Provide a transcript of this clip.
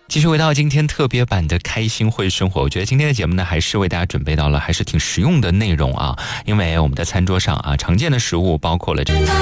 继续回到今天特别版的开心会生活，我觉得今天的节目呢，还是为大家准备到了还是挺实用的内容啊，因为我们的餐桌上啊，常见的食物包括了这个